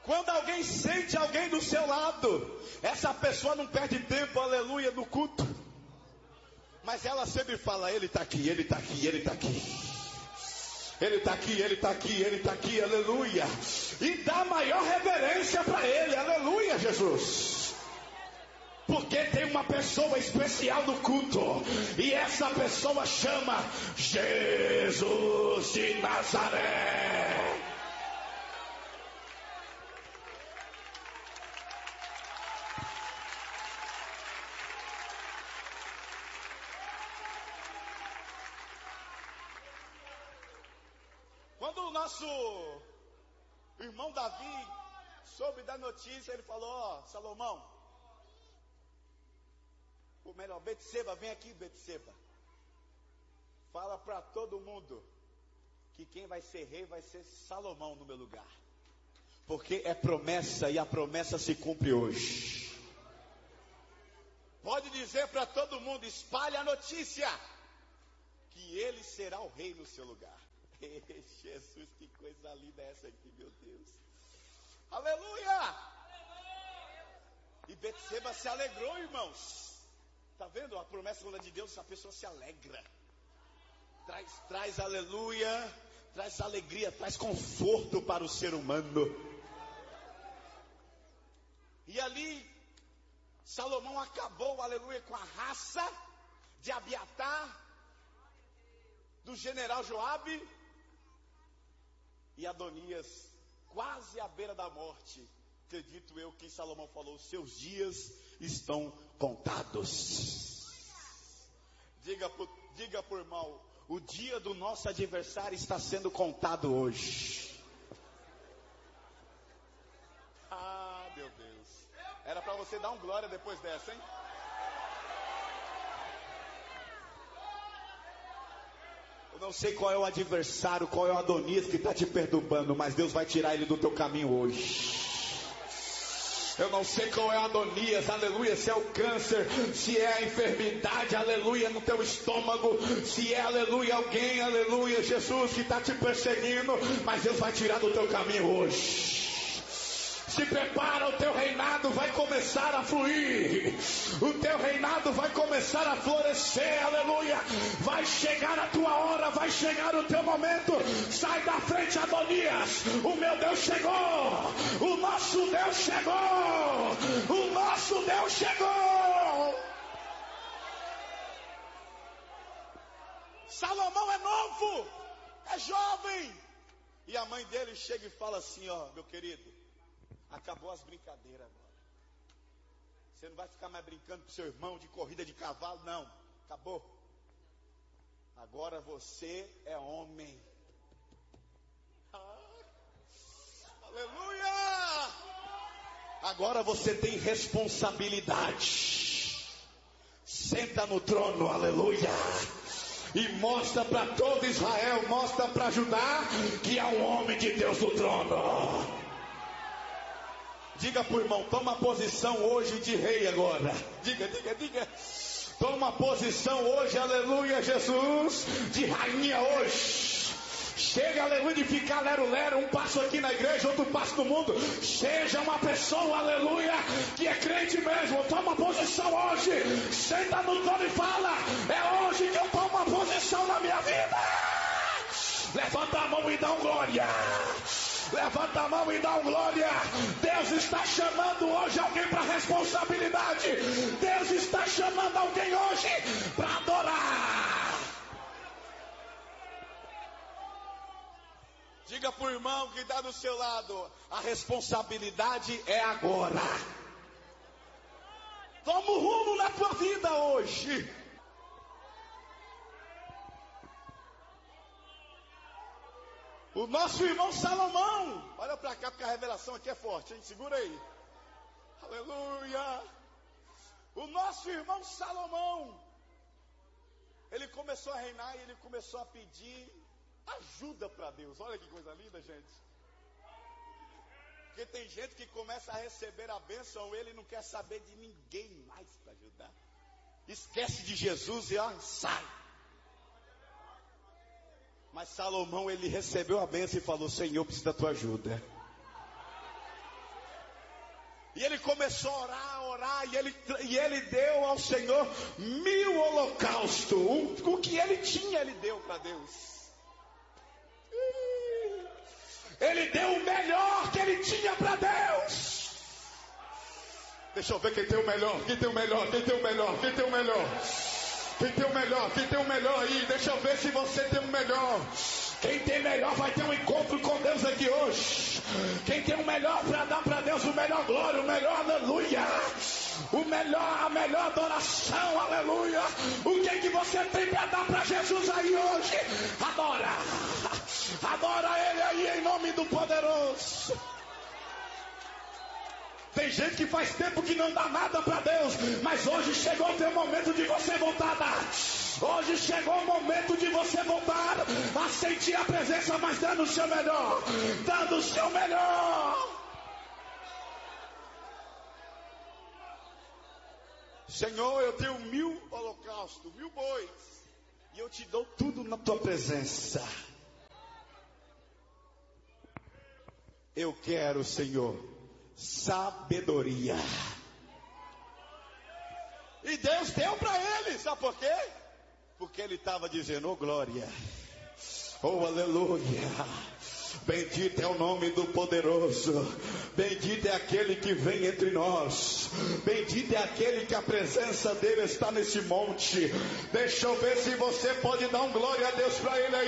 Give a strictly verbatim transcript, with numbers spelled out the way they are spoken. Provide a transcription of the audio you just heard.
Quando alguém sente alguém do seu lado, essa pessoa não perde tempo, aleluia, no culto. Mas ela sempre fala, ele está aqui, ele está aqui, ele está aqui. Ele está aqui, ele está aqui, ele está aqui, aleluia. E dá maior reverência para ele, aleluia, Jesus. Porque tem uma pessoa especial no culto. E essa pessoa chama Jesus de Nazaré. Quando o nosso irmão Davi soube da notícia, ele falou, ó, oh, Salomão, ou melhor, Betseba, vem aqui, Betseba. Fala para todo mundo que quem vai ser rei vai ser Salomão no meu lugar. Porque é promessa e a promessa se cumpre hoje. Pode dizer para todo mundo, espalhe a notícia, que ele será o rei no seu lugar. Jesus, que coisa linda é essa aqui, meu Deus. Aleluia! E Betseba se alegrou, irmãos. Tá vendo? A promessa quando é de Deus, a pessoa se alegra. Traz, traz aleluia, traz alegria, traz conforto para o ser humano. E ali, Salomão acabou, aleluia, com a raça de Abiatar, do general Joabe. E Adonias, quase à beira da morte, acredito eu que Salomão falou, seus dias estão contados. Diga por, diga por irmão, o dia do nosso adversário está sendo contado hoje. Ah, meu Deus. Era para você dar um glória depois dessa, hein? Eu não sei qual é o adversário, qual é o Adonias que está te perturbando, mas Deus vai tirar ele do teu caminho hoje. Eu não sei qual é o Adonias, aleluia, se é o câncer, se é a enfermidade, aleluia, no teu estômago, se é, aleluia, alguém, aleluia, Jesus, que está te perseguindo, mas Deus vai tirar do teu caminho hoje. Se prepara, o teu reinado vai começar a fluir. O teu reinado vai começar a florescer, aleluia. Vai chegar a tua hora, vai chegar o teu momento. Sai da frente, Adonias. O meu Deus chegou. O nosso Deus chegou. O nosso Deus chegou. Salomão é novo, é jovem. E a mãe dele chega e fala assim, ó, meu querido, acabou as brincadeiras agora. Você não vai ficar mais brincando com seu irmão de corrida de cavalo, não. Acabou. Agora você é homem. Ah, aleluia! Agora você tem responsabilidade. Senta no trono, aleluia. E mostra para todo Israel, mostra para Judá que é um homem de Deus no trono. Diga pro irmão, toma posição hoje de rei agora. Diga, diga, diga. Toma posição hoje, aleluia, Jesus, de rainha hoje. Chega, aleluia, de ficar lero-lero, um passo aqui na igreja, outro passo no mundo. Seja uma pessoa, aleluia, que é crente mesmo. Toma posição hoje. Senta no trono e fala, é hoje que eu tomo a posição na minha vida. Levanta a mão e dá um glória. Levanta a mão e dá um glória. Deus está chamando hoje alguém para responsabilidade. Deus está chamando alguém hoje para adorar. Diga para o irmão que está do seu lado, a responsabilidade é agora. Toma um rumo na tua vida hoje. O nosso irmão Salomão, olha para cá porque a revelação aqui é forte, hein? Segura aí. Aleluia. O nosso irmão Salomão, ele começou a reinar e ele começou a pedir ajuda para Deus. Olha que coisa linda, gente. Porque tem gente que começa a receber a bênção, ele não quer saber de ninguém mais para ajudar. Esquece de Jesus e ó, sai. Mas Salomão, ele recebeu a bênção e falou, Senhor, preciso da tua ajuda. E ele começou a orar, a orar, e ele, e ele deu ao Senhor mil holocaustos. O, o que ele tinha, ele deu para Deus. Ele deu o melhor que ele tinha para Deus. Deixa eu ver quem tem o melhor, quem tem o melhor, quem tem o melhor, quem tem o melhor. Quem tem o melhor, quem tem o melhor aí, deixa eu ver se você tem o melhor. Quem tem melhor vai ter um encontro com Deus aqui hoje. Quem tem o melhor para dar para Deus, o melhor glória, o melhor aleluia, o melhor, a melhor adoração, aleluia. O que é que você tem para dar para Jesus aí hoje? Adora, adora Ele aí em nome do poderoso. Tem gente que faz tempo que não dá nada para Deus, mas hoje chegou o teu momento de você voltar a dar. Hoje chegou o momento de você voltar a sentir a presença, mas dando o seu melhor, dando o seu melhor. Senhor, eu tenho mil holocaustos, mil bois, e eu te dou tudo na tua presença. Eu quero, Senhor, sabedoria. E Deus deu para ele, sabe por quê? Porque ele estava dizendo, oh glória, oh aleluia, bendito é o nome do poderoso, bendito é aquele que vem entre nós, bendito é aquele que a presença dele está nesse monte. Deixa eu ver se você pode dar um glória a Deus para ele aí.